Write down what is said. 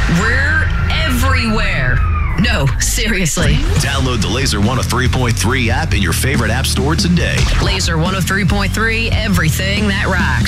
We're everywhere. No, seriously. Download the Laser 103.3 app in your favorite app store today. Laser 103.3, everything that rocks.